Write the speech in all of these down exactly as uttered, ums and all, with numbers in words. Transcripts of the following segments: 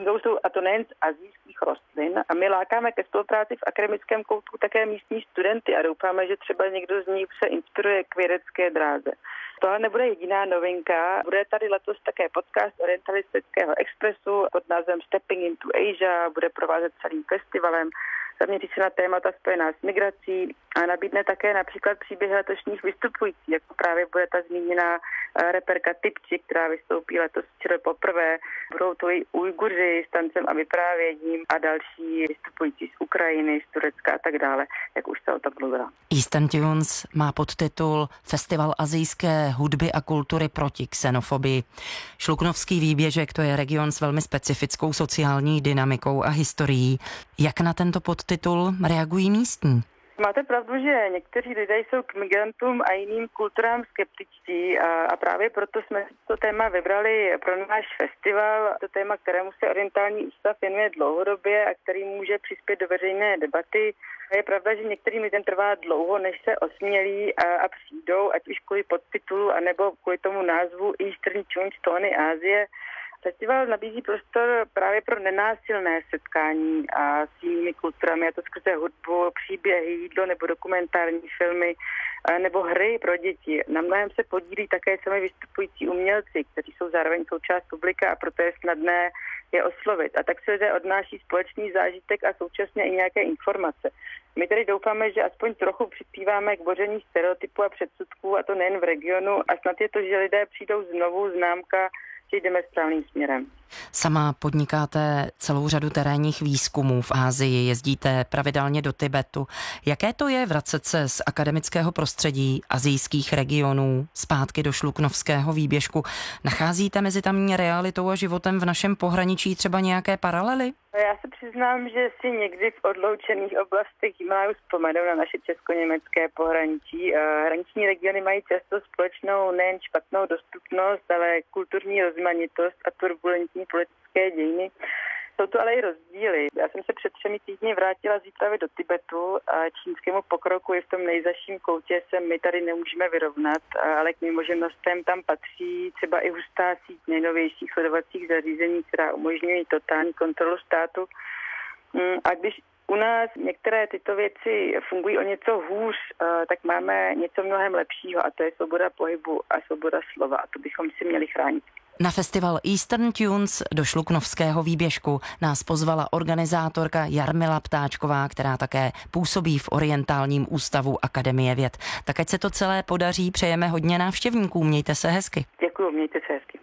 Jsou, a to nejen z asijských rostlin. A my lákáme ke spolupráci v akademickém koutku také místní studenty a doufáme, že třeba někdo z nich se inspiruje k vědecké dráze. Tohle nebude jediná novinka. Bude tady letos také podcast Orientalistického expresu pod názvem Stepping into Asia. Bude provázet celým festivalem. Zaměří se na témata spojená s migrací a nabídne také například příběhy letošních vystupujících, jako právě bude ta zmíněná reperka Typči, která vystoupí letos poprvé. Budou to i Ujguři s tancem a vyprávěním a další vystupující z Ukrajiny, z Turecka a tak dále, jak už se o tom mluvila. Eastern Tunes má podtitul Festival asijské hudby a kultury proti xenofobii. Šluknovský výběžek, to je region s velmi specifickou sociální dynamikou a historií. Jak na tento podtitul reagují místní? Máte pravdu, že někteří lidé jsou k migrantům a jiným kulturám skeptičtí a, a právě proto jsme si to téma vybrali pro náš festival. To téma, kterému se Orientální ústav věnuje dlouhodobě a který může přispět do veřejné debaty. Je pravda, že některým lidem trvá dlouho, než se osmělí a, a přijdou, ať už kvůli podtitulu, anebo kvůli tomu názvu Eastern Tunes, tóny Asie. Festival nabízí prostor právě pro nenásilné setkání a s jinými kulturami, a to skrze hudbu, příběhy, jídlo nebo dokumentární filmy nebo hry pro děti. Na mnohem se podílí také sami vystupující umělci, kteří jsou zároveň součást publika a proto je snadné je oslovit. A tak se lidé odnáší společný zážitek a současně i nějaké informace. My tedy doufáme, že aspoň trochu přispíváme k boření stereotypů a předsudků, a to nejen v regionu, a snad je to, že lidé přijdou znovu známka, že jdeme správným směrem. Sama podnikáte celou řadu terénních výzkumů v Asii, jezdíte pravidelně do Tibetu. Jaké to je vracet se z akademického prostředí asijských regionů zpátky do šluknovského výběžku? Nacházíte mezi tamní realitou a životem v našem pohraničí třeba nějaké paralely? Já se přiznám, že si někdy v odloučených oblastech Himaláju vzpomenu na naše česko-německé pohraničí. Hraniční regiony mají často společnou nejen špatnou dostupnost, ale kulturní rozmanitost a turbulentní politické dějiny. Jsou to ale i rozdíly. Já jsem se před třemi týdny vrátila z výpravy do Tibetu a čínskému pokroku i v tom nejzaším koutě se my tady nemůžeme vyrovnat, ale k mimořádnostem tam patří třeba i hustá síť nejnovějších sledovacích zařízení, která umožňují totální kontrolu státu. A když u nás některé tyto věci fungují o něco hůř, tak máme něco mnohem lepšího, a to je svoboda pohybu a svoboda slova, a to bychom si měli chránit. Na festival Eastern Tunes do šluknovského výběžku nás pozvala organizátorka Jarmila Ptáčková, která také působí v Orientálním ústavu Akademie věd. Tak ať se to celé podaří, přejeme hodně návštěvníků, mějte se hezky. Děkuju, mějte se hezky.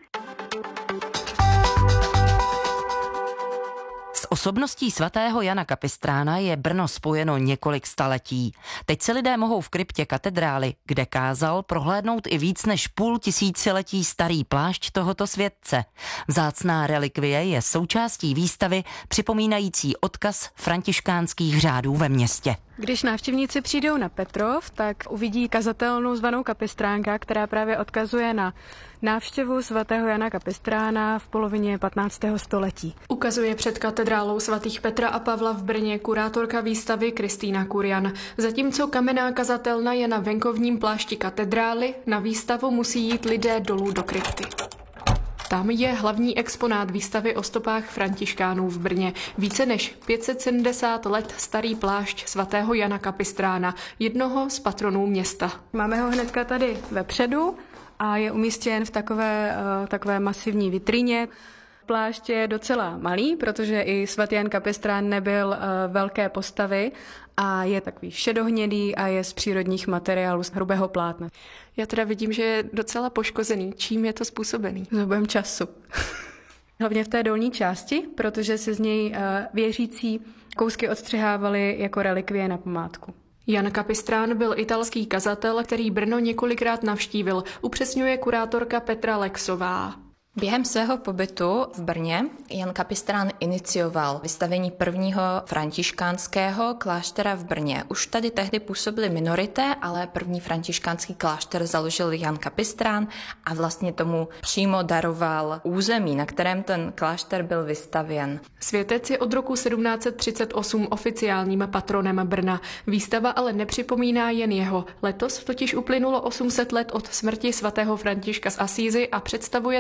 S osobností svatého Jana Kapistrána je Brno spojeno několik staletí. Teď se lidé mohou v kryptě katedrály, kde kázal, prohlédnout i víc než půl tisíciletí starý plášť tohoto světce. Vzácná relikvie je součástí výstavy připomínající odkaz františkánských řádů ve městě. Když návštěvníci přijdou na Petrov, tak uvidí kazatelnu zvanou Kapistránka, která právě odkazuje na návštěvu svatého Jana Kapistrána v polovině patnáctého století. Ukazuje před katedrálou svatých Petra a Pavla v Brně kurátorka výstavy Kristýna Kurian. Zatímco kamenná kazatelna je na venkovním plášti katedrály, na výstavu musí jít lidé dolů do krypty. Tam je hlavní exponát výstavy o stopách františkánů v Brně. Více než pět set sedmdesát let starý plášť svatého Jana Kapistrána, jednoho z patronů města. Máme ho hnedka tady vepředu a je umístěn v takové, takové masivní vitríně. Plášť je docela malý, protože i svatý Jan Kapistrán nebyl velké postavy a je takový šedohnědý a je z přírodních materiálů, z hrubého plátna. Já teda vidím, že je docela poškozený. Čím je to způsobený? Zubem času. Hlavně v té dolní části, protože se z něj věřící kousky odstřihávali jako relikvie na památku. Jan Kapistrán byl italský kazatel, který Brno několikrát navštívil, upřesňuje kurátorka Petra Lexová. Během svého pobytu v Brně Jan Kapistrán inicioval vystavení prvního františkánského kláštera v Brně. Už tady tehdy působily minorité, ale první františkánský klášter založil Jan Kapistrán a vlastně tomu přímo daroval území, na kterém ten klášter byl vystavěn. Světec je od roku sedmnáct set třicet osm oficiálním patronem Brna. Výstava ale nepřipomíná jen jeho. Letos totiž uplynulo osm set let od smrti svatého Františka z Asízy a představuje také historii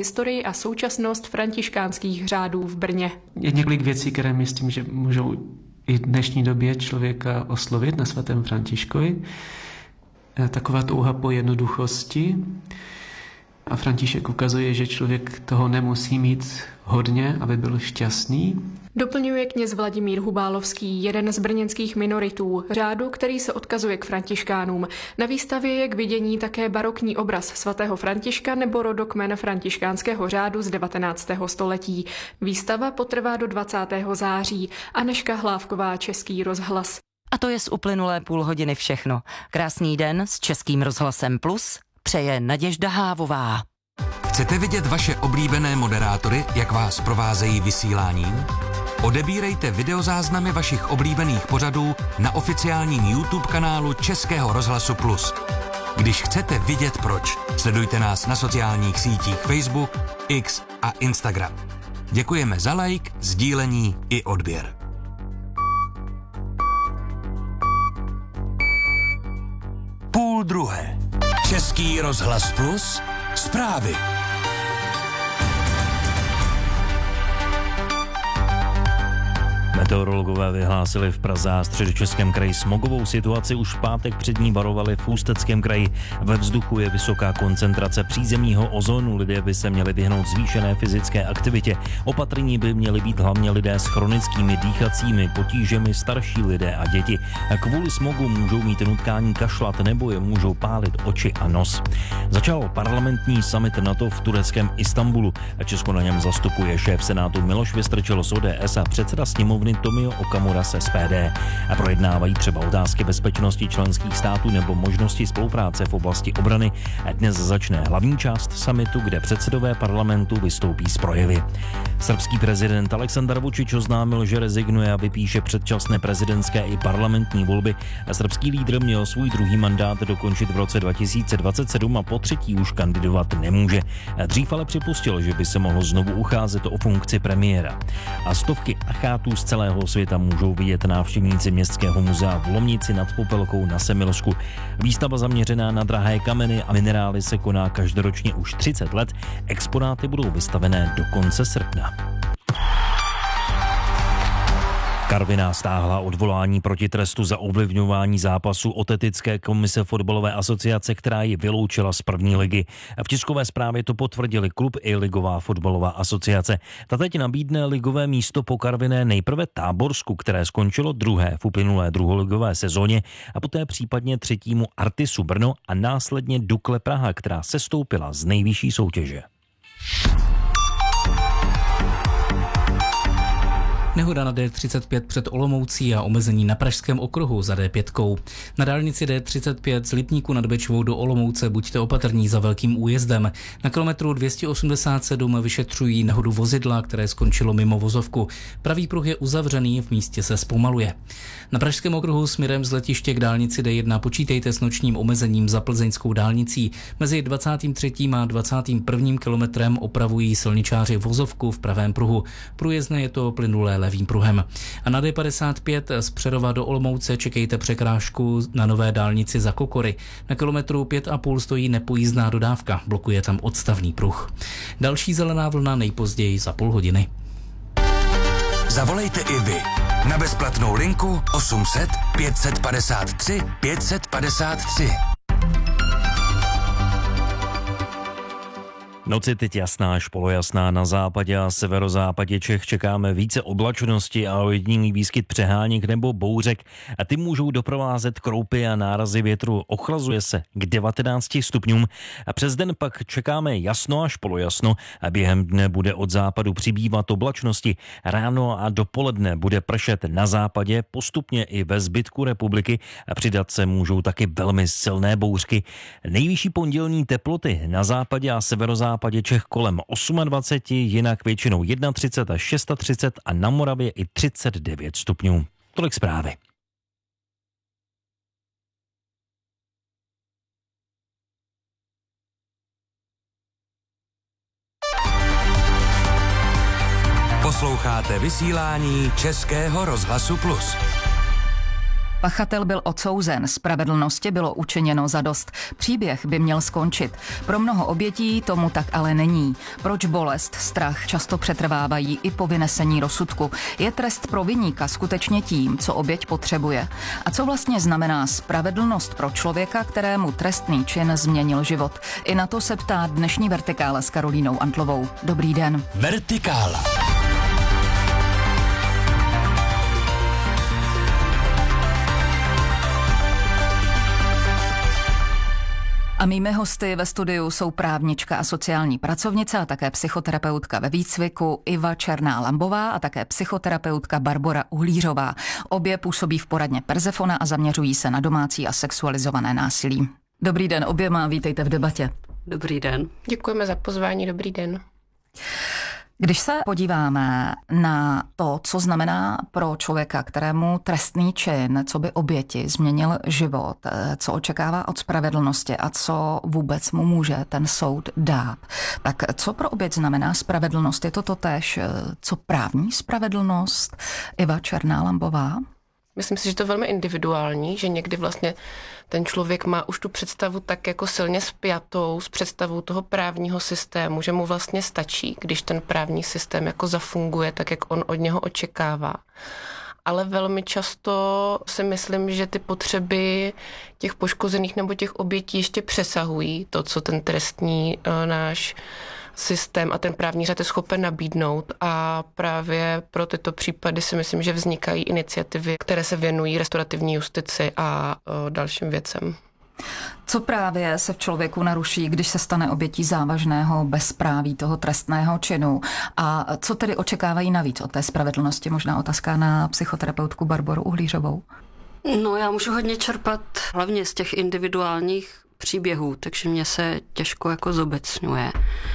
historii a současnost františkánských řádů v Brně. Je několik věcí, které myslím, že můžou i v dnešní době člověka oslovit na svatém Františkovi. Taková touha po jednoduchosti. A František ukazuje, že člověk toho nemusí mít hodně, aby byl šťastný. Doplňuje kněz Vladimír Hubálovský, jeden z brněnských minoritů, řádu, který se odkazuje k františkánům. Na výstavě je k vidění také barokní obraz svatého Františka nebo rodokmen františkánského řádu z devatenáctého století. Výstava potrvá do dvacátého září. Anežka Hlávková, Český rozhlas. A to je z uplynulé půl hodiny všechno. Krásný den s Českým rozhlasem Plus přeje Naděžda Hávová. Chcete vidět vaše oblíbené moderátory, jak vás provázejí vysíláním? Odebírejte videozáznamy vašich oblíbených pořadů na oficiálním YouTube kanálu Českého rozhlasu Plus. Když chcete vidět proč, sledujte nás na sociálních sítích Facebook, X a Instagram. Děkujeme za like, sdílení i odběr. Půl druhé. Český rozhlas Plus. Zprávy. Meteorologové vyhlásili v Praze a Středočeském kraji smogovou situaci, už v pátek před ní varovali v Ústeckém kraji. Ve vzduchu je vysoká koncentrace přízemního ozonu, lidé by se měli vyhnout zvýšené fyzické aktivitě. Opatrní by měli být hlavně lidé s chronickými dýchacími potížemi, starší lidé a děti. Kvůli smogu můžou mít nutkání kašlat nebo je můžou pálit oči a nos. Začal parlamentní summit NATO v tureckém Istanbulu. Česko na něm zastupuje šéf Senátu Miloš Vystrčil z O D S a předseda sněmovny Tomio Okamura z S P D. A projednávají třeba otázky bezpečnosti členských států nebo možnosti spolupráce v oblasti obrany. Dnes začne hlavní část summitu, kde předsedové parlamentu vystoupí s projevy. Srbský prezident Aleksandar Vučić oznámil, že rezignuje a vypíše předčasné prezidentské i parlamentní volby. Srbský lídr měl svůj druhý mandát dokončit v roce dva tisíce dvacet sedm a po třetí už kandidovat nemůže. Dřív ale připustil, že by se mohlo znovu ucházet o funkci premiéra. A stovky achátů z celého světa můžou vidět návštěvníci Městského muzea v Lomnici nad Popelkou na Semilsku. Výstava zaměřená na drahé kameny a minerály se koná každoročně už třicet let. Exponáty budou vystavené do konce srpna. Karviná stáhla odvolání proti trestu za ovlivňování zápasu od etické komise fotbalové asociace, která ji vyloučila z první ligy. V tiskové zprávě to potvrdili klub i ligová fotbalová asociace. Ta teď nabídne ligové místo po Karviné nejprve Táborsku, které skončilo druhé v uplynulé druholigové sezóně, a poté případně třetímu Artisu Brno a následně Dukle Praha, která sestoupila z nejvyšší soutěže. Nehoda na D třicet pět před Olomoucí a omezení na pražském okruhu za D pět. Na dálnici D třicet pět z Lipníku nad Bečvou do Olomouce buďte opatrní za velkým újezdem. Na kilometru dvě stě osmdesát sedm vyšetřují nehodu vozidla, které skončilo mimo vozovku. Pravý pruh je uzavřený, v místě se zpomaluje. Na pražském okruhu směrem z letiště k dálnici D jedna počítejte s nočním omezením za plzeňskou dálnicí. Mezi dvacátým třetím a dvacátým prvním kilometrem opravují silničáři vozovku v pravém pruhu. Průjezdné je to plynulé levým pruhem. A na D padesát pět z Přerova do Olomouce čekejte překrážku na nové dálnici za Kokory. Na kilometru pět a půl stojí nepojízdná dodávka, blokuje tam odstavný pruh. Další zelená vlna nejpozději za půl hodiny. Zavolejte i vy na bezplatnou linku osm set pět set padesát tři pět set padesát tři. Noc je teď jasná až polojasná, na západě a severozápadě Čech čekáme více oblačnosti a ojedinělý výskyt přeháněk nebo bouřek a ty můžou doprovázet kroupy a nárazy větru. Ochlazuje se k devatenácti stupňům a přes den pak čekáme jasno až polojasno a během dne bude od západu přibývat oblačnosti. Ráno a dopoledne bude pršet na západě, postupně i ve zbytku republiky a přidat se můžou taky velmi silné bouřky. Nejvyšší pondělní teploty na západě a severozápadě západě Čech kolem dvacet osm, jinak většinou třicet jedna až třicet šest a na Moravě i třicet devět stupňů. Tolik zprávy. Posloucháte vysílání Českého rozhlasu Plus. Pachatel byl odsouzen, spravedlnosti bylo učiněno zadost. Příběh by měl skončit. Pro mnoho obětí tomu tak ale není. Proč bolest, strach často přetrvávají i po vynesení rozsudku? Je trest pro viníka skutečně tím, co oběť potřebuje? A co vlastně znamená spravedlnost pro člověka, kterému trestný čin změnil život? I na to se ptá dnešní Vertikála s Karolínou Antlovou. Dobrý den. Vertikála. A mými hosty ve studiu jsou právnička a sociální pracovnice a také psychoterapeutka ve výcviku Iva Černá-Lambová a také psychoterapeutka Barbora Uhlířová. Obě působí v poradně Persefona a zaměřují se na domácí a sexualizované násilí. Dobrý den oběma, vítejte v debatě. Dobrý den. Děkujeme za pozvání, dobrý den. Když se podíváme na to, co znamená pro člověka, kterému trestný čin, co by oběti změnil život, co očekává od spravedlnosti a co vůbec mu může ten soud dát, tak co pro oběť znamená spravedlnost? Je to totéž, co právní spravedlnost? Iva Černá-Lambová? Myslím si, že to je velmi individuální, že někdy vlastně ten člověk má už tu představu tak jako silně spjatou s představou toho právního systému, že mu vlastně stačí, když ten právní systém jako zafunguje tak, jak on od něho očekává. Ale velmi často si myslím, že ty potřeby těch poškozených nebo těch obětí ještě přesahují to, co ten trestní uh, náš systém a ten právní řád je schopen nabídnout a právě pro tyto případy si myslím, že vznikají iniciativy, které se věnují restaurativní justici a o, dalším věcem. Co právě se v člověku naruší, když se stane obětí závažného bezpráví toho trestného činu? A co tedy očekávají navíc od té spravedlnosti? Možná otázka na psychoterapeutku Barboru Uhlířovou. No, já můžu hodně čerpat hlavně z těch individuálních příběhů, takže mě se těžko jako zobecňuje.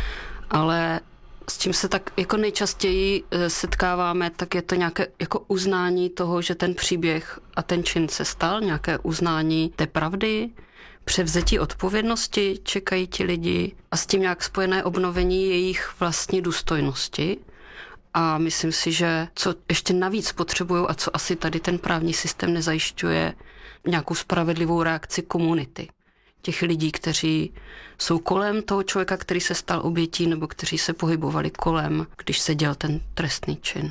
Ale s čím se tak jako nejčastěji setkáváme, tak je to nějaké jako uznání toho, že ten příběh a ten čin se stal, nějaké uznání té pravdy, převzetí odpovědnosti čekají ti lidi a s tím nějak spojené obnovení jejich vlastní důstojnosti. A myslím si, že co ještě navíc potřebují a co asi tady ten právní systém nezajišťuje, nějakou spravedlivou reakci komunity. Těch lidí, kteří jsou kolem toho člověka, který se stal obětí, nebo kteří se pohybovali kolem, když se děl ten trestný čin.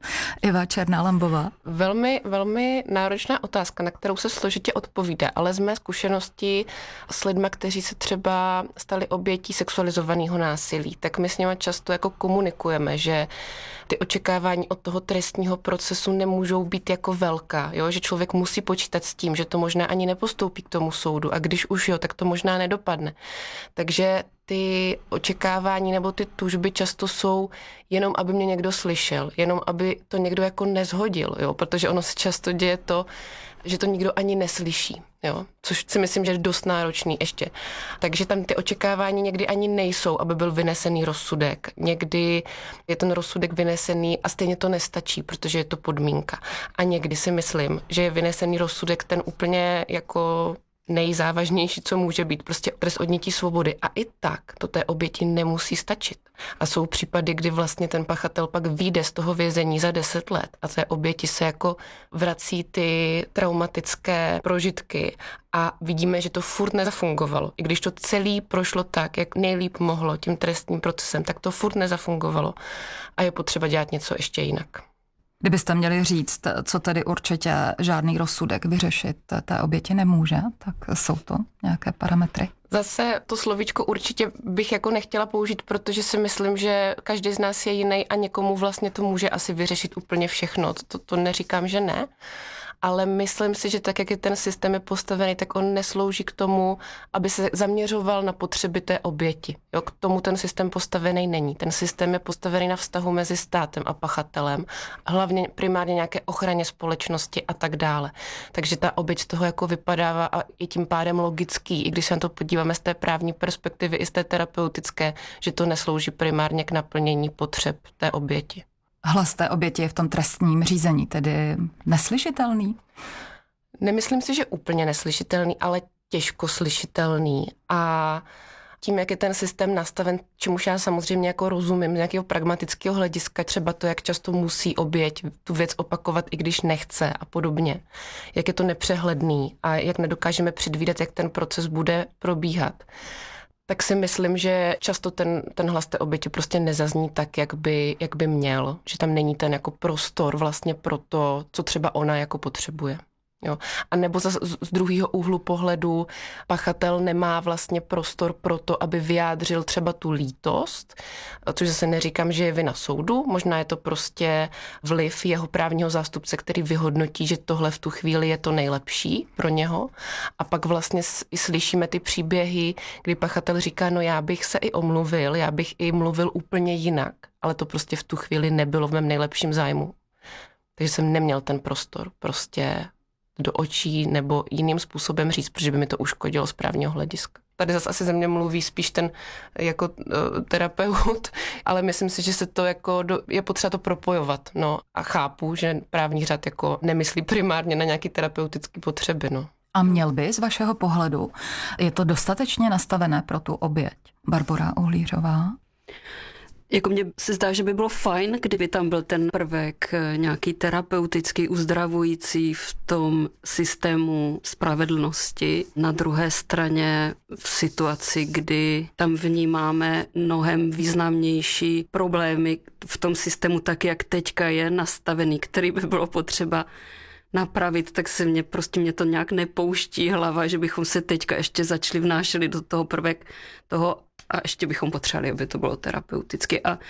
Iva Černá-Lambová. Velmi, velmi náročná otázka, na kterou se složitě odpovídá, ale z mé zkušenosti s lidmi, kteří se třeba stali obětí sexualizovaného násilí, tak my s nimi často jako komunikujeme, že ty očekávání od toho trestního procesu nemůžou být jako velká, jo? Že člověk musí počítat s tím, že to možná ani nepostoupí k tomu soudu a když už jo, tak to možná nedopadne. Takže ty očekávání nebo ty tužby často jsou jenom, aby mě někdo slyšel, jenom aby to někdo jako nezhodil, jo? Protože ono se často děje to, že to nikdo ani neslyší, jo? Což si myslím, že je dost náročný ještě. Takže tam ty očekávání někdy ani nejsou, aby byl vynesený rozsudek. Někdy je ten rozsudek vynesený a stejně to nestačí, protože je to podmínka. A někdy si myslím, že je vynesený rozsudek ten úplně jako nejzávažnější, co může být, prostě trest odnětí svobody. A i tak to té oběti nemusí stačit. A jsou případy, kdy vlastně ten pachatel pak vyjde z toho vězení za deset let a té oběti se jako vrací ty traumatické prožitky a vidíme, že to furt nezafungovalo. I když to celý prošlo tak, jak nejlíp mohlo tím trestním procesem, tak to furt nezafungovalo a je potřeba dělat něco ještě jinak. Kdybyste měli říct, co tedy určitě žádný rozsudek vyřešit té oběti nemůže, tak jsou to nějaké parametry? Zase to slovíčko určitě bych jako nechtěla použít, protože si myslím, že každý z nás je jiný a někomu vlastně to může asi vyřešit úplně všechno. To, to neříkám, že ne. Ale myslím si, že tak, jak je ten systém je postavený, tak on neslouží k tomu, aby se zaměřoval na potřeby té oběti. Jo, k tomu ten systém postavený není. Ten systém je postavený na vztahu mezi státem a pachatelem, hlavně primárně nějaké ochraně společnosti a tak dále. Takže ta oběť z toho jako vypadává a je tím pádem logický, i když se na to podíváme z té právní perspektivy i z té terapeutické, že to neslouží primárně k naplnění potřeb té oběti. Hlas té oběti je v tom trestním řízení tedy neslyšitelný? Nemyslím si, že úplně neslyšitelný, ale těžko slyšitelný. A tím, jak je ten systém nastaven, čemuž já samozřejmě jako rozumím, z nějakého pragmatického hlediska, třeba to, jak často musí oběť tu věc opakovat, i když nechce a podobně. Jak je to nepřehledný a jak nedokážeme předvídat, jak ten proces bude probíhat. Tak si myslím, že často ten, ten hlas té oběti prostě nezazní tak, jak by, jak by měl. Že tam není ten jako prostor vlastně pro to, co třeba ona jako potřebuje. Jo. A nebo zase z druhého úhlu pohledu pachatel nemá vlastně prostor pro to, aby vyjádřil třeba tu lítost, což zase neříkám, že je vina soudu, možná je to prostě vliv jeho právního zástupce, který vyhodnotí, že tohle v tu chvíli je to nejlepší pro něho. A pak vlastně slyšíme ty příběhy, kdy pachatel říká, no já bych se i omluvil, já bych i mluvil úplně jinak, ale to prostě v tu chvíli nebylo v mém nejlepším zájmu. Takže jsem neměl ten prostor prostě do očí nebo jiným způsobem říct, protože by mi to uškodilo z právního hlediska. Tady zase asi ze mě mluví spíš ten jako uh, terapeut, ale myslím si, že se to jako do, je potřeba to propojovat. No a chápu, že právní řád jako nemyslí primárně na nějaké terapeutické potřeby. No. A měl by z vašeho pohledu, je to dostatečně nastavené pro tu oběť? Barbora Uhlířová? Jako mně se zdá, že by bylo fajn, kdyby tam byl ten prvek nějaký terapeutický, uzdravující v tom systému spravedlnosti. Na druhé straně v situaci, kdy tam vnímáme mnohem významnější problémy v tom systému tak, jak teďka je nastavený, který by bylo potřeba napravit, tak se mě prostě mě to nějak nepouští hlava, že bychom se teďka ještě začali vnášeli do toho prvek toho a ještě bychom potřebovali, aby to bylo terapeuticky. A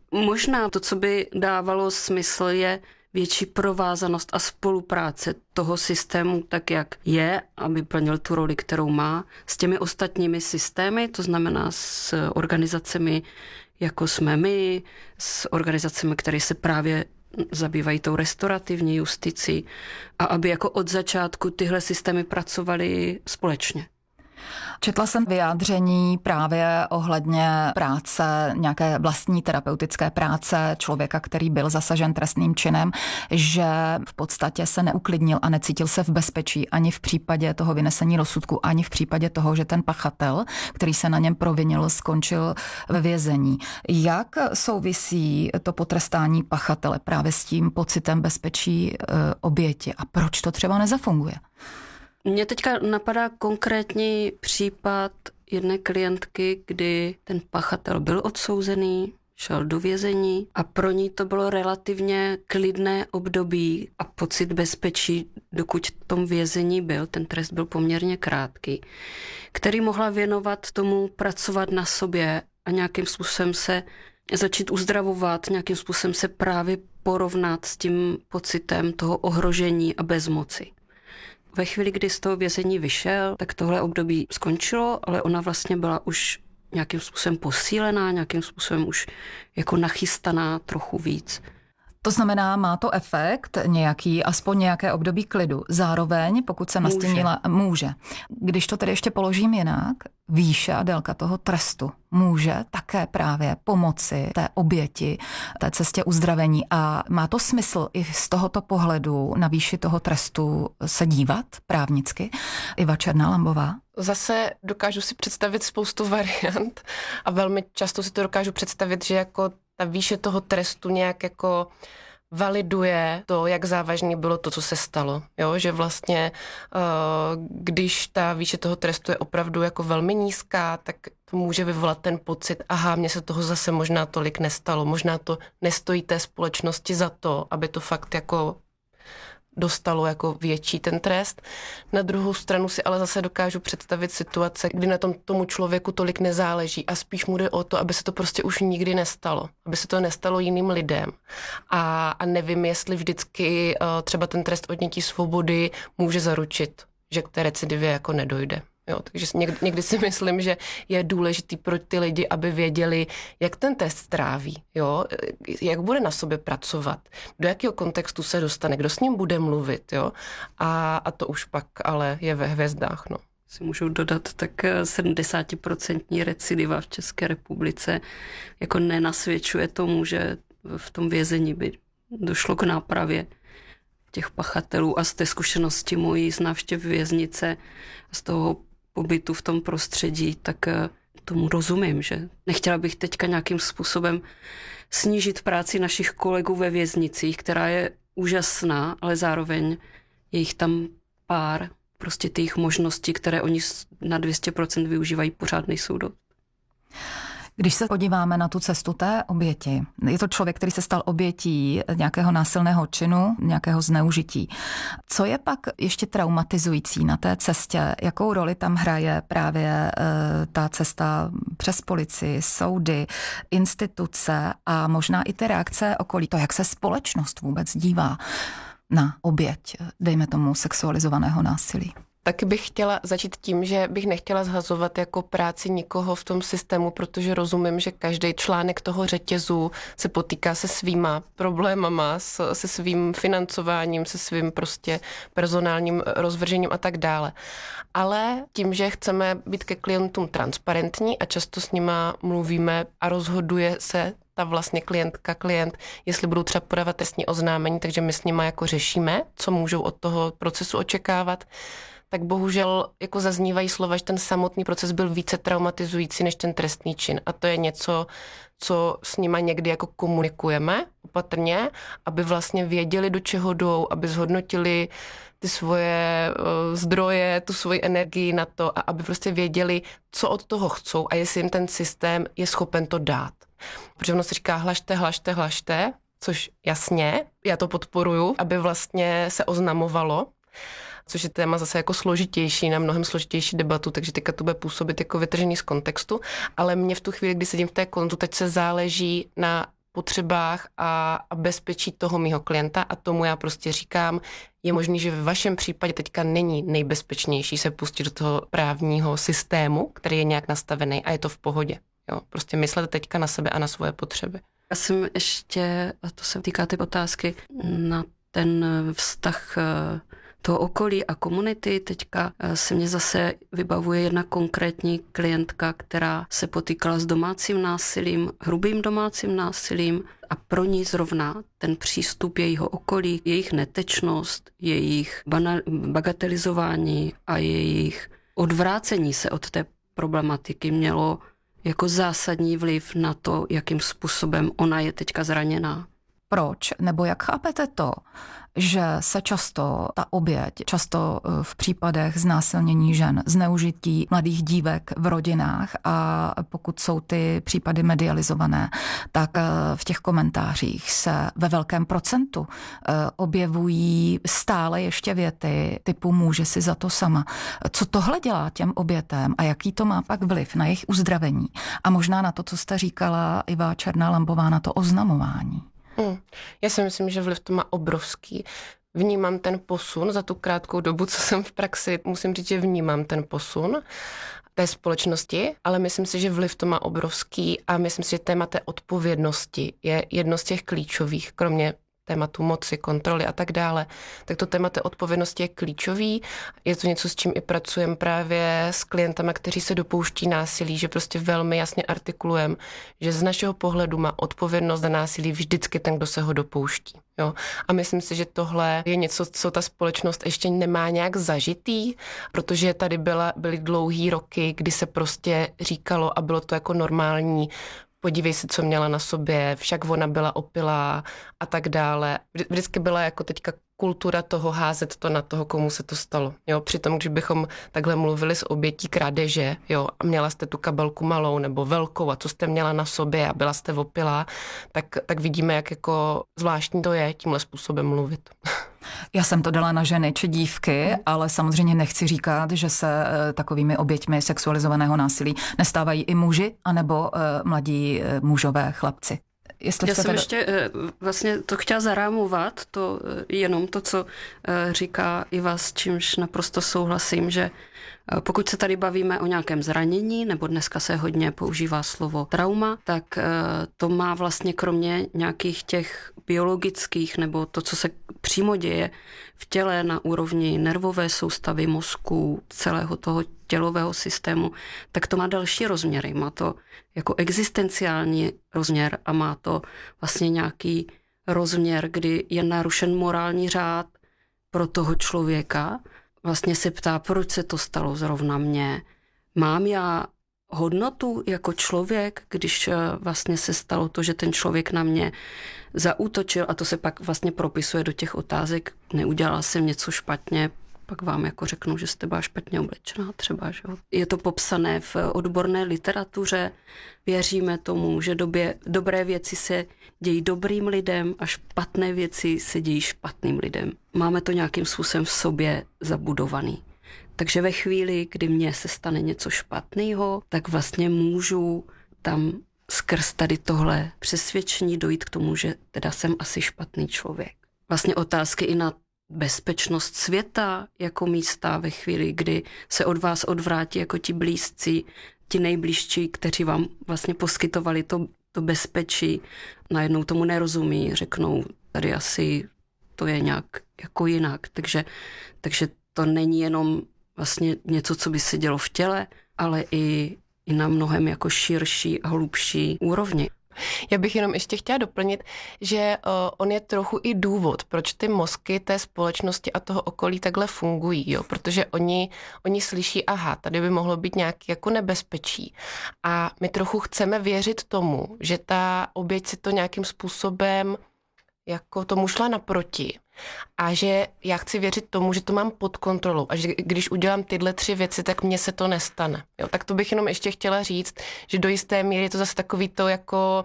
možná to, co by dávalo smysl, je větší provázanost a spolupráce toho systému tak, jak je, aby plnil tu roli, kterou má, s těmi ostatními systémy, to znamená s organizacemi, jako jsme my, s organizacemi, které se právě zabývají tou restaurativní justicí a aby jako od začátku tyhle systémy pracovaly společně. Četla jsem vyjádření právě ohledně práce, nějaké vlastní terapeutické práce člověka, který byl zasažen trestným činem, že v podstatě se neuklidnil a necítil se v bezpečí ani v případě toho vynesení rozsudku, ani v případě toho, že ten pachatel, který se na něm provinil, skončil ve vězení. Jak souvisí to potrestání pachatele právě s tím pocitem bezpečí e, oběti a proč to třeba nezafunguje? Mně teďka napadá konkrétní případ jedné klientky, kdy ten pachatel byl odsouzený, šel do vězení a pro ní to bylo relativně klidné období a pocit bezpečí, dokud v tom vězení byl, ten trest byl poměrně krátký, který mohla věnovat tomu pracovat na sobě a nějakým způsobem se začít uzdravovat, nějakým způsobem se právě porovnat s tím pocitem toho ohrožení a bezmoci. Ve chvíli, kdy z toho vězení vyšel, tak tohle období skončilo, ale ona vlastně byla už nějakým způsobem posílená, nějakým způsobem už jako nachystaná trochu víc. To znamená, má to efekt nějaký, aspoň nějaké období klidu. Zároveň, pokud se nastínila, může. může. Když to tedy ještě položím jinak, výše a délka toho trestu může také právě pomoci té oběti, té cestě uzdravení. A má to smysl i z tohoto pohledu na výši toho trestu se dívat právnicky? Iva Černá-Lambová. Zase dokážu si představit spoustu variant a velmi často si to dokážu představit, že jako ta výše toho trestu nějak jako validuje to, jak závažné bylo to, co se stalo. Jo? Že vlastně, když ta výše toho trestu je opravdu jako velmi nízká, tak to může vyvolat ten pocit, aha, mně se toho zase možná tolik nestalo, možná to nestojí té společnosti za to, aby to fakt jako dostalo jako větší ten trest. Na druhou stranu si ale zase dokážu představit situace, kdy na tom tomu člověku tolik nezáleží a spíš mu jde o to, aby se to prostě už nikdy nestalo. Aby se to nestalo jiným lidem. A, a nevím, jestli vždycky uh, třeba ten trest odnětí svobody může zaručit, že k té recidivě jako nedojde. Jo, takže někdy, někdy si myslím, že je důležitý pro ty lidi, aby věděli, jak ten test stráví, jo, jak bude na sobě pracovat, do jakého kontextu se dostane, kdo s ním bude mluvit, jo, a, a to už pak ale je ve hvězdách, no. Si můžu dodat, tak sedmdesát procent recidiva v České republice jako nenasvědčuje tomu, že v tom vězení by došlo k nápravě těch pachatelů a z té zkušenosti mojí z návštěv věznice, z toho pobytu v tom prostředí, tak tomu rozumím, že nechtěla bych teďka nějakým způsobem snížit práci našich kolegů ve věznicích, která je úžasná, ale zároveň je jich tam pár, prostě těch možností, které oni na dvě stě procent využívají, pořád nejsou dost. Když se podíváme na tu cestu té oběti, je to člověk, který se stal obětí nějakého násilného činu, nějakého zneužití. Co je pak ještě traumatizující na té cestě? Jakou roli tam hraje právě e, ta cesta přes policii, soudy, instituce a možná i ty reakce okolí? To, jak se společnost vůbec dívá na oběť, dejme tomu, sexualizovaného násilí. Taky bych chtěla začít tím, že bych nechtěla zhazovat jako práci nikoho v tom systému, protože rozumím, že každý článek toho řetězu se potýká se svýma problémama, se svým financováním, se svým prostě personálním rozvržením a tak dále. Ale tím, že chceme být ke klientům transparentní a často s nima mluvíme a rozhoduje se ta vlastně klientka, klient, jestli budou třeba podávat trestní oznámení, takže my s nima jako řešíme, co můžou od toho procesu očekávat, tak bohužel jako zaznívají slova, že ten samotný proces byl více traumatizující než ten trestný čin. A to je něco, co s nima někdy jako komunikujeme opatrně, aby vlastně věděli, do čeho jdou, aby zhodnotili ty svoje uh, zdroje, tu svoji energii na to a aby prostě věděli, co od toho chcou a jestli jim ten systém je schopen to dát. Protože ono se říká hlašte, hlašte, hlašte, což jasně, já to podporuju, aby vlastně se oznamovalo, což je téma zase jako složitější, na mnohem složitější debatu, takže teďka to bude působit jako vytržený z kontextu, ale mě v tu chvíli, kdy sedím v té konzultaci, záleží na potřebách a, a bezpečí toho mýho klienta a tomu já prostě říkám, je možný, že ve vašem případě teďka není nejbezpečnější se pustit do toho právního systému, který je nějak nastavený a je to v pohodě. Jo, prostě myslete teďka na sebe a na svoje potřeby. Já jsem ještě, a to se týká ty otázky, na ten vztah toho okolí a komunity. Teďka se mě zase vybavuje jedna konkrétní klientka, která se potýkala s domácím násilím, hrubým domácím násilím a pro ní zrovna ten přístup jejího okolí, jejich netečnost, jejich bagatelizování a jejich odvrácení se od té problematiky mělo jako zásadní vliv na to, jakým způsobem ona je teďka zraněná. Proč? Nebo jak chápete to, že se často ta oběť, často v případech znásilnění žen, zneužití mladých dívek v rodinách a pokud jsou ty případy medializované, tak v těch komentářích se ve velkém procentu objevují stále ještě věty typu může si za to sama. Co tohle dělá těm obětem a jaký to má pak vliv na jejich uzdravení? A možná na to, co jste říkala Iva Černá-Lambová, na to oznamování. Hmm. Já si myslím, že vliv to má obrovský. Vnímám ten posun za tu krátkou dobu, co jsem v praxi. Musím říct, že vnímám ten posun té společnosti, ale myslím si, že vliv to má obrovský a myslím si, že téma té odpovědnosti je jedno z těch klíčových, kromě tématu moci, kontroly a tak dále, tak to téma té odpovědnosti je klíčový. Je to něco, s čím i pracujeme právě s klientama, kteří se dopouští násilí, že prostě velmi jasně artikulujeme, že z našeho pohledu má odpovědnost za násilí vždycky ten, kdo se ho dopouští. Jo? A myslím si, že tohle je něco, co ta společnost ještě nemá nějak zažitý, protože tady byla, byly dlouhý roky, kdy se prostě říkalo a bylo to jako normální, podívej se, co měla na sobě, však ona byla opilá a tak dále. Vždycky byla jako teďka kultura toho házet to na toho, komu se to stalo. Jo, přitom, když bychom takhle mluvili s obětí krádeže, jo, a měla jste tu kabelku malou nebo velkou a co jste měla na sobě a byla jste opilá, tak, tak vidíme, jak jako zvláštní to je tímhle způsobem mluvit. Já jsem to dala na ženy či dívky, ale samozřejmě nechci říkat, že se takovými oběťmi sexualizovaného násilí nestávají i muži anebo mladí mužové chlapci. Jestli Já jsem teda... ještě vlastně to chtěla zarámovat, to jenom to, co říká Iva, s čímž naprosto souhlasím, že pokud se tady bavíme o nějakém zranění, nebo dneska se hodně používá slovo trauma, tak to má vlastně kromě nějakých těch biologických, nebo to, co se přímo děje v těle na úrovni nervové soustavy, mozku, celého toho tělového systému, tak to má další rozměry. Má to jako existenciální rozměr a má to vlastně nějaký rozměr, kdy je narušen morální řád pro toho člověka. Vlastně se ptá, proč se to stalo zrovna mně. Mám já hodnotu jako člověk, když vlastně se stalo to, že ten člověk na mě zaútočil a to se pak vlastně propisuje do těch otázek, neudělala jsem něco špatně, pak vám jako řeknou, že jste byla špatně oblečená třeba. Že? Je to popsané v odborné literatuře, věříme tomu, že době, dobré věci se dějí dobrým lidem a špatné věci se dějí špatným lidem. Máme to nějakým způsobem v sobě zabudovaný. Takže ve chvíli, kdy mně se stane něco špatného, tak vlastně můžu tam skrz tady tohle přesvědčení dojít k tomu, že teda jsem asi špatný člověk. Vlastně otázky i na bezpečnost světa jako místa ve chvíli, kdy se od vás odvrátí jako ti blízcí, ti nejbližší, kteří vám vlastně poskytovali to, to bezpečí, najednou tomu nerozumí, řeknou, tady asi to je nějak jako jinak. Takže, takže to není jenom vlastně něco, co by se dělo v těle, ale i, i na mnohem jako širší a hlubší úrovni. Já bych jenom ještě chtěla doplnit, že uh, on je trochu i důvod, proč ty mozky té společnosti a toho okolí takhle fungují, jo? Protože oni, oni slyší, aha, tady by mohlo být nějaké jako nebezpečí. A my trochu chceme věřit tomu, že ta oběť si to nějakým způsobem jako tomu šla naproti. A že já chci věřit tomu, že to mám pod kontrolou a že když udělám tyhle tři věci, tak mně se to nestane. Jo, tak to bych jenom ještě chtěla říct, že do jisté míry je to zase takový to jako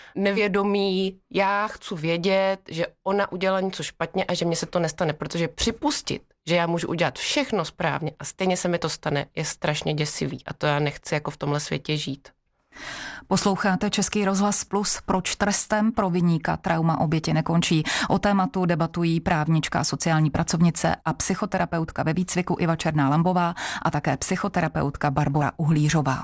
nevědomí, já chci vědět, že ona udělala něco špatně a že mně se to nestane, protože připustit, že já můžu udělat všechno správně a stejně se mi to stane, je strašně děsivý a to já nechci jako v tomhle světě žít. Posloucháte Český rozhlas Plus, proč trestem pro viníka trauma oběti nekončí. O tématu debatují právnička, sociální pracovnice a psychoterapeutka ve výcviku Iva Černá-Lambová a také psychoterapeutka Barbora Uhlířová.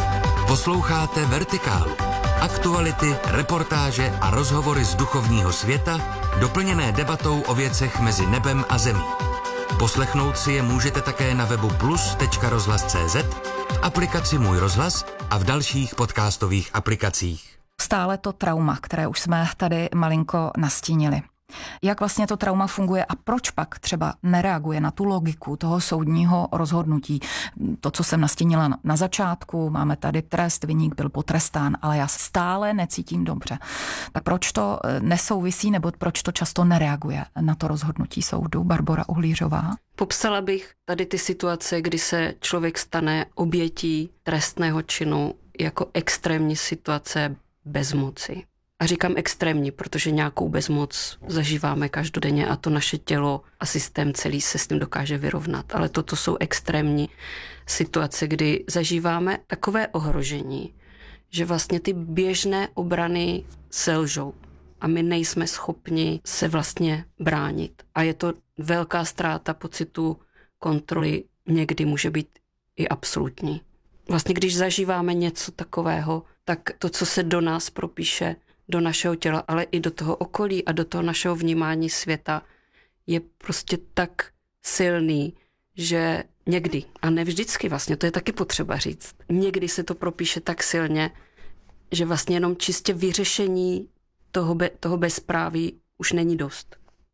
Posloucháte Vertikálu. Aktuality, reportáže a rozhovory z duchovního světa, doplněné debatou o věcech mezi nebem a zemí. Poslechnout si je můžete také na webu plus tečka rozhlas tečka cé zet, v aplikaci Můj rozhlas a v dalších podcastových aplikacích. Stále to trauma, které už jsme tady malinko nastínili. Jak vlastně to trauma funguje a proč pak třeba nereaguje na tu logiku toho soudního rozhodnutí? To, co jsem nastínila na začátku, máme tady trest, viník byl potrestán, ale já stále necítím dobře. Tak proč to nesouvisí nebo proč to často nereaguje na to rozhodnutí soudu? Barbora Uhlířová. Popsala bych tady ty situace, kdy se člověk stane obětí trestného činu jako extrémní situace bezmoci. A říkám extrémní, protože nějakou bezmoc zažíváme každodenně a to naše tělo a systém celý se s tím dokáže vyrovnat. Ale toto jsou extrémní situace, kdy zažíváme takové ohrožení, že vlastně ty běžné obrany selžou a my nejsme schopni se vlastně bránit. A je to velká ztráta pocitu kontroly, někdy může být i absolutní. Vlastně když zažíváme něco takového, tak to, co se do nás propíše, do našeho těla, ale i do toho okolí a do toho našeho vnímání světa je prostě tak silný, že někdy, a ne vždycky vlastně, to je taky potřeba říct, někdy se to propíše tak silně, že vlastně jenom čistě vyřešení toho, be, toho bezpráví už není dost.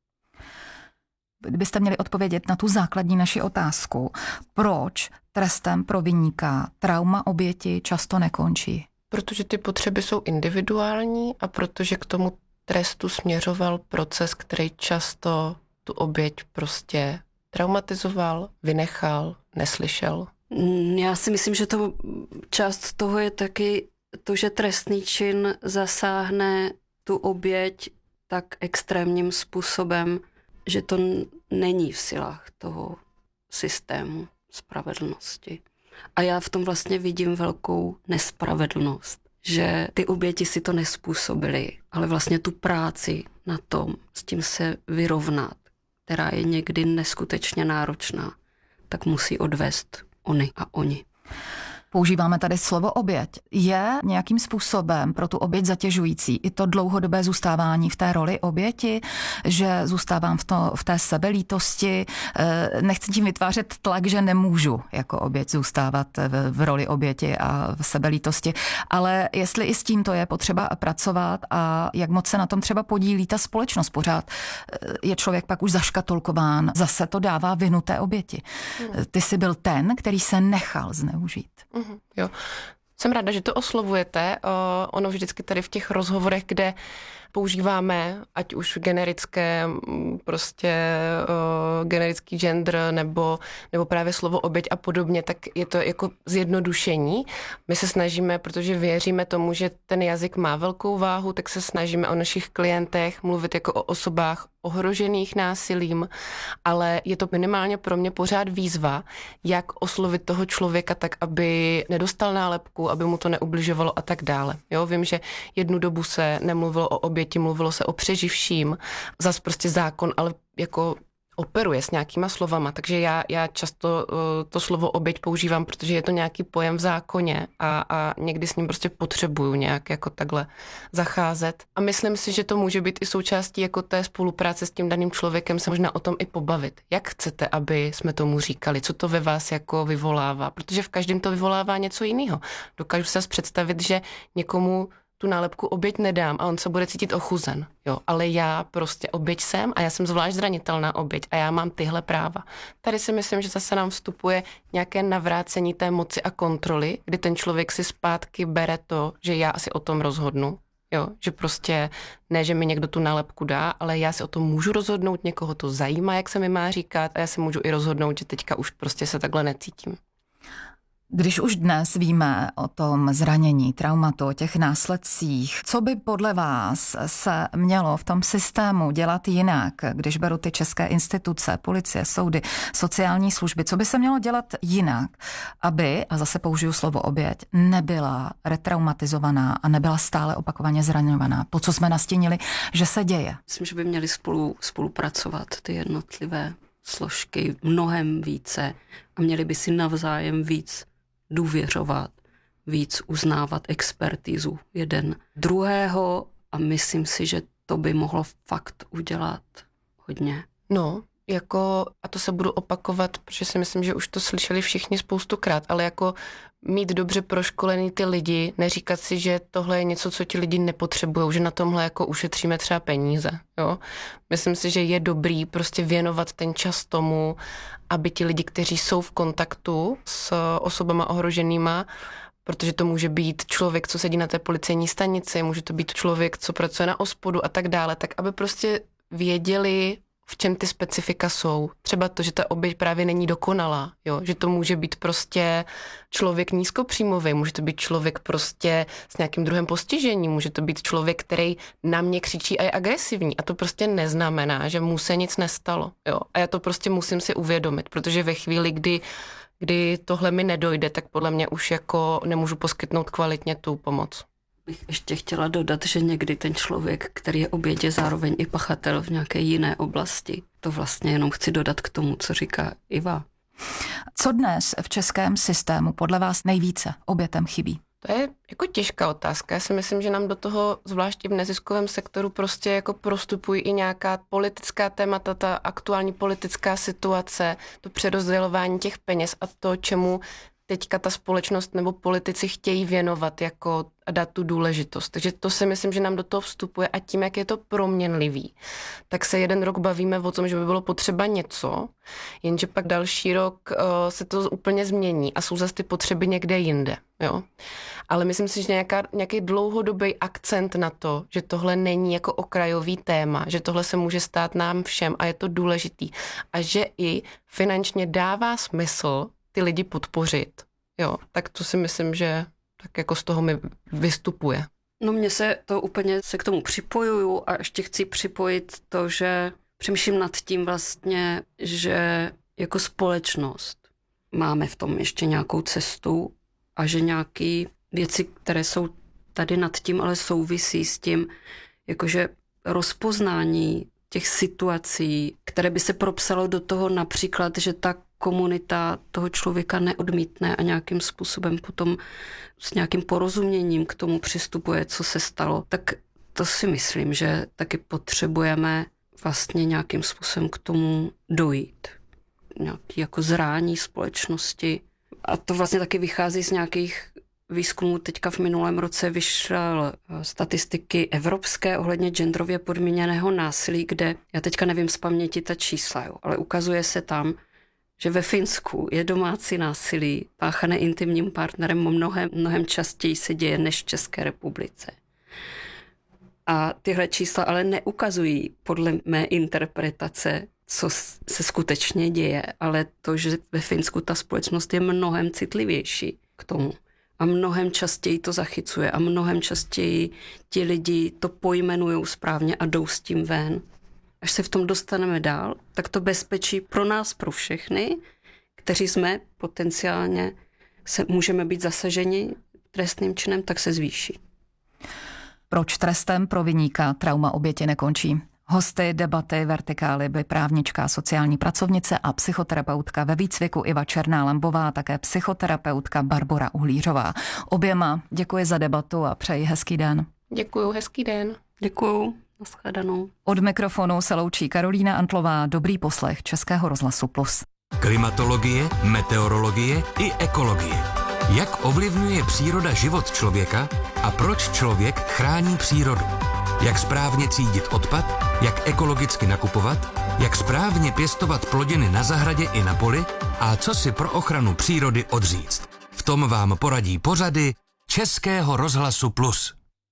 Kdybyste měli odpovědět na tu základní naši otázku, proč trestem pro viníka trauma oběti často nekončí? Protože ty potřeby jsou individuální a protože k tomu trestu směřoval proces, který často tu oběť prostě traumatizoval, vynechal, neslyšel. Já si myslím, že to část toho je taky to, že trestný čin zasáhne tu oběť tak extrémním způsobem, že to není v silách toho systému spravedlnosti. A já v tom vlastně vidím velkou nespravedlnost, že ty oběti si to nespůsobily, ale vlastně tu práci na tom, s tím se vyrovnat, která je někdy neskutečně náročná, tak musí odvést oni a oni. Používáme tady slovo oběť. Je nějakým způsobem pro tu oběť zatěžující i to dlouhodobé zůstávání v té roli oběti, že zůstávám v, to, v té sebelítosti, nechci tím vytvářet tlak, že nemůžu jako oběť zůstávat v, v roli oběti a v sebelítosti, ale jestli i s tím to je potřeba pracovat a jak moc se na tom třeba podílí ta společnost pořád, je člověk pak už zaškatulkován, zase to dává vinu té oběti. Ty jsi byl ten, který se nechal zneužít. Mm-hmm, jo. Jsem ráda, že to oslovujete. Ono vždycky tady v těch rozhovorech, kde používáme, ať už generické, prostě uh, generický gender nebo, nebo právě slovo oběť a podobně, tak je to jako zjednodušení. My se snažíme, protože věříme tomu, že ten jazyk má velkou váhu, tak se snažíme o našich klientech mluvit jako o osobách ohrožených násilím, ale je to minimálně pro mě pořád výzva, jak oslovit toho člověka tak, aby nedostal nálepku, aby mu to neubližovalo a tak dále. Jo, vím, že jednu dobu se nemluvilo o oběti, mluvilo se o přeživším, zas prostě zákon, ale jako operuje s nějakýma slovama, takže já, já často uh, to slovo oběť používám, protože je to nějaký pojem v zákoně a, a někdy s ním prostě potřebuju nějak jako takhle zacházet. A myslím si, že to může být i součástí jako té spolupráce s tím daným člověkem, se možná o tom i pobavit. Jak chcete, aby jsme tomu říkali, co to ve vás jako vyvolává, protože v každém to vyvolává něco jiného. Dokážu se představit, že někomu tu nálepku oběť nedám a on se bude cítit ochuzen. Jo, ale já prostě oběť jsem a já jsem zvlášť zranitelná oběť a já mám tyhle práva. Tady si myslím, že zase nám vstupuje nějaké navrácení té moci a kontroly, kdy ten člověk si zpátky bere to, že já asi o tom rozhodnu. Jo, že prostě ne, že mi někdo tu nálepku dá, ale já si o tom můžu rozhodnout, někoho to zajímá, jak se mi má říkat a já si můžu i rozhodnout, že teďka už prostě se takhle necítím. Když už dnes víme o tom zranění, traumatu, o těch následcích, co by podle vás se mělo v tom systému dělat jinak, když beru ty české instituce, policie, soudy, sociální služby, co by se mělo dělat jinak, aby, a zase použiju slovo oběť, nebyla retraumatizovaná a nebyla stále opakovaně zraňovaná. To, co jsme nastínili, že se děje. Myslím, že by měli spolu spolupracovat ty jednotlivé složky mnohem více a měli by si navzájem víc důvěřovat, víc uznávat expertizu jeden druhého a myslím si, že to by mohlo fakt udělat hodně. No, jako, a to se budu opakovat, protože si myslím, že už to slyšeli všichni spoustukrát, ale jako mít dobře proškolený ty lidi, neříkat si, že tohle je něco, co ti lidi nepotřebují, že na tomhle jako ušetříme třeba peníze, jo. Myslím si, že je dobrý prostě věnovat ten čas tomu, aby ti lidi, kteří jsou v kontaktu s osobama ohroženýma, protože to může být člověk, co sedí na té policejní stanici, může to být člověk, co pracuje na ospodu a tak dále, tak aby prostě věděli, v čem ty specifika jsou. Třeba to, že ta oběť právě není dokonalá, jo? Že to může být prostě člověk nízkopříjmový, může to být člověk prostě s nějakým druhem postižení, může to být člověk, který na mě křičí a je agresivní a to prostě neznamená, že mu se nic nestalo, jo? A já to prostě musím si uvědomit, protože ve chvíli, kdy kdy tohle mi nedojde, tak podle mě už jako nemůžu poskytnout kvalitně tu pomoc. Bych ještě chtěla dodat, že někdy ten člověk, který je oběť, je zároveň i pachatel v nějaké jiné oblasti. To vlastně jenom chci dodat k tomu, co říká Iva. Co dnes v českém systému podle vás nejvíce obětem chybí? To je jako těžká otázka. Já si myslím, že nám do toho, zvlášť i v neziskovém sektoru, prostě jako prostupují i nějaká politická témata, ta aktuální politická situace, to přerozdělování těch peněz a to, čemu teďka ta společnost nebo politici chtějí věnovat jako a dát tu důležitost. Takže to si myslím, že nám do toho vstupuje a tím, jak je to proměnlivý, tak se jeden rok bavíme o tom, že by bylo potřeba něco, jenže pak další rok uh, se to úplně změní a jsou zase ty potřeby někde jinde. Jo? Ale myslím si, že nějaká, nějaký dlouhodobý akcent na to, že tohle není jako okrajový téma, že tohle se může stát nám všem a je to důležitý a že i finančně dává smysl ty lidi podpořit, jo, tak to si myslím, že tak jako z toho mi vystupuje. No mně se to úplně se k tomu připojuju a ještě chci připojit to, že přemýšlím nad tím vlastně, že jako společnost máme v tom ještě nějakou cestu a že nějaké věci, které jsou tady nad tím, ale souvisí s tím, jakože rozpoznání těch situací, které by se propsalo do toho například, že ta komunita toho člověka neodmítne a nějakým způsobem potom s nějakým porozuměním k tomu přistupuje, co se stalo, tak to si myslím, že taky potřebujeme vlastně nějakým způsobem k tomu dojít. Nějaký jako zrání společnosti. A to vlastně taky vychází z nějakých výzkumů. Teďka v minulém roce vyšel statistiky evropské ohledně genderově podmíněného násilí, kde, já teďka nevím z paměti ta čísla, jo, ale ukazuje se tam, že ve Finsku je domácí násilí páchané intimním partnerem mnohem, mnohem častěji se děje než v České republice. A tyhle čísla ale neukazují podle mé interpretace, co se skutečně děje, ale to, že ve Finsku ta společnost je mnohem citlivější k tomu. A mnohem častěji to zachycuje a mnohem častěji ti lidi to pojmenují správně a jdou s tím ven. Až se v tom dostaneme dál, tak to bezpečí pro nás, pro všechny, kteří jsme potenciálně, se můžeme být zasaženi trestným činem, tak se zvýší. Proč trestem pro viníka trauma oběti nekončí? Hosty debaty Vertikály byly právnička, sociální pracovnice a psychoterapeutka ve výcviku Iva Černá-Lambová, také psychoterapeutka Barbora Uhlířová. Oběma děkuji za debatu a přeji hezký den. Děkuju, hezký den. Děkuju, nashledanou. Od mikrofonu se loučí Karolína Antlová, dobrý poslech Českého rozhlasu Plus. Klimatologie, meteorologie i ekologie. Jak ovlivňuje příroda život člověka a proč člověk chrání přírodu? Jak správně třídit odpad, jak ekologicky nakupovat, jak správně pěstovat plodiny na zahradě i na poli a co si pro ochranu přírody odříct. V tom vám poradí pořady Českého rozhlasu Plus.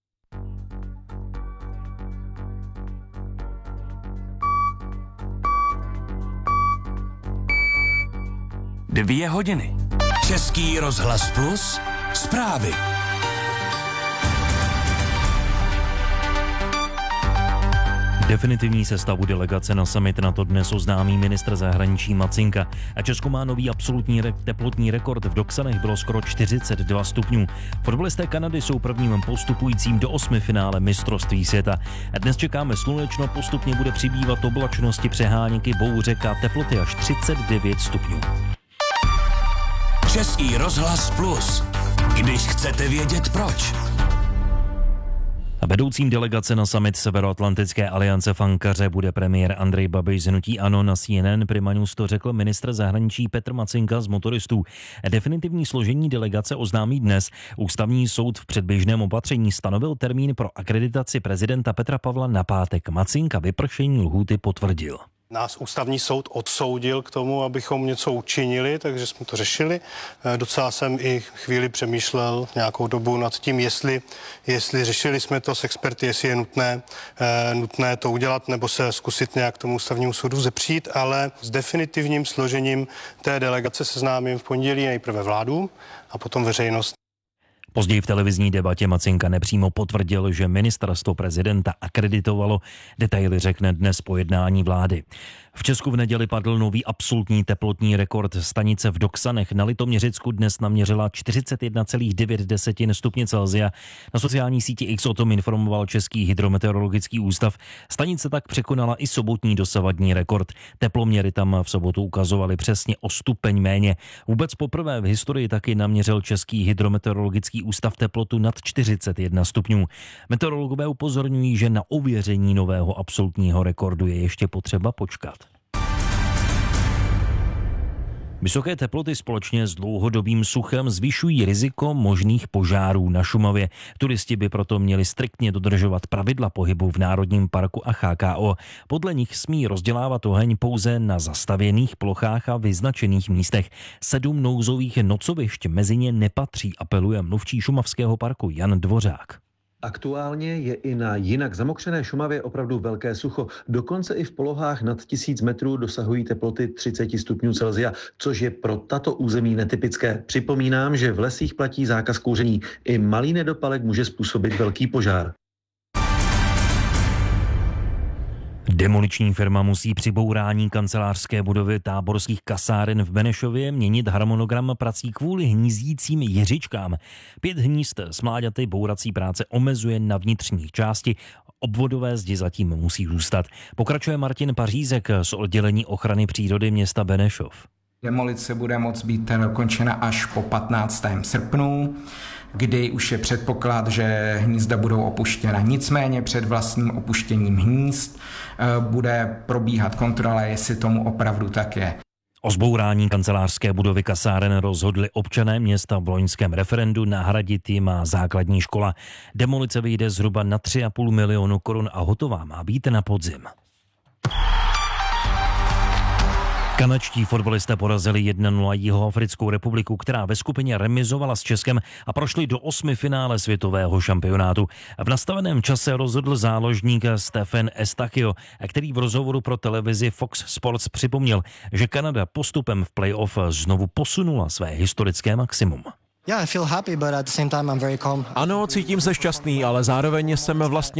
Dvě hodiny. Český rozhlas Plus. Zprávy. Definitivní sestavu delegace na summit NATO dnes oznámí ministr zahraničí Macinka. A Česko má nový absolutní re- teplotní rekord. V Doksanech bylo skoro čtyřicet dva stupňů. Fotbalisté Kanady jsou prvním postupujícím do osmifinále mistrovství světa. A dnes čekáme slunečno, postupně bude přibývat oblačnosti, přeháněky, bouřek a teploty až třicet devět stupňů. Český rozhlas Plus. Když chcete vědět proč. A vedoucím delegace na summit Severoatlantické aliance v Ankaře bude premiér Andrej Babiš z hnutí ANO. Na C N N Prima News to řekl ministr zahraničí Petr Macinka z Motoristů. Definitivní složení delegace oznámí dnes. Ústavní soud v předběžném opatření stanovil termín pro akreditaci prezidenta Petra Pavla na pátek. Macinka vypršení lhůty potvrdil. Nás ústavní soud odsoudil k tomu, abychom něco učinili, takže jsme to řešili. Docela jsem i chvíli přemýšlel nějakou dobu nad tím, jestli, jestli řešili jsme to s experty, jestli je nutné, nutné to udělat nebo se zkusit nějak tomu ústavnímu soudu zepřít, ale s definitivním složením té delegace seznámím v pondělí nejprve vládu a potom veřejnost. Později v televizní debatě Macinka nepřímo potvrdil, že ministerstvo prezidenta akreditovalo. Detaily řekne dnes po jednání vlády. V Česku v neděli padl nový absolutní teplotní rekord. Stanice v Doksanech na Litoměřicku dnes naměřila čtyřicet jedna celá devět stupně Celsia. Na sociální síti X o tom informoval Český hydrometeorologický ústav. Stanice tak překonala i sobotní dosavadní rekord. Teploměry tam v sobotu ukazovaly přesně o stupeň méně. Vůbec poprvé v historii taky naměřil Český hydrometeorologický ústav teplotu nad čtyřicet jedna stupňů. Meteorologové upozorňují, že na ověření nového absolutního rekordu je ještě potřeba počkat. Vysoké teploty společně s dlouhodobým suchem zvyšují riziko možných požárů na Šumavě. Turisti by proto měli striktně dodržovat pravidla pohybu v Národním parku a H K O. Podle nich smí rozdělávat oheň pouze na zastavěných plochách a vyznačených místech. Sedm nouzových nocovišť mezi ně nepatří, apeluje mluvčí Šumavského parku Jan Dvořák. Aktuálně je i na jinak zamokřené Šumavě opravdu velké sucho. Dokonce i v polohách nad tisíc metrů dosahují teploty třicet stupňů Celsia, což je pro tato území netypické. Připomínám, že v lesích platí zákaz kouření. I malý nedopalek může způsobit velký požár. Demoliční firma musí při bourání kancelářské budovy táborských kasáren v Benešově měnit harmonogram prací kvůli hnízdícím jeřičkám. Pět hnízd s mláďaty bourací práce omezuje na vnitřní části, obvodové zdi zatím musí zůstat. Pokračuje Martin Pařízek z oddělení ochrany přírody města Benešov. Demolice bude moct být dokončena až po patnáctého srpnu, kdy už je předpoklad, že hnízda budou opuštěna. Nicméně před vlastním opuštěním hnízd bude probíhat kontrola, jestli tomu opravdu tak je. O zbourání kancelářské budovy kasáren rozhodli občané města v loňském referendu, nahradit ji má základní škola. Demolice vyjde zhruba na tři a půl milionu korun a hotová má být na podzim. Kanadští fotbalisté porazili jedna nula Jihoafrickou republiku, která ve skupině remizovala s Českem a prošli do osmi finále světového šampionátu. V nastaveném čase rozhodl záložník Stephen Eustaquio, který v rozhovoru pro televizi Fox Sports připomněl, že Kanada postupem v playoff znovu posunula své historické maximum. Ano, cítím se šťastný, ale zároveň jsem vlastně